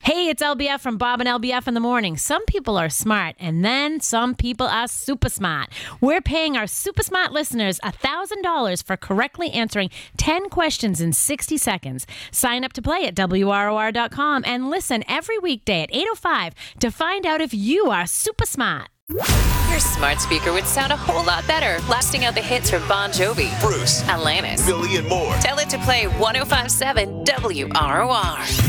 Hey, it's LBF from Bob and LBF in the morning. Some people are smart, and then some people are super smart. We're paying our super smart listeners $1,000 for correctly answering 10 questions in 60 seconds. Sign up to play at WROR.com and listen every weekday at 8:05 to find out if you are super smart. Your smart speaker would sound a whole lot better, blasting out the hits from Bon Jovi, Bruce, Alanis, Billy, and more. Tell it to play 105.7 WROR.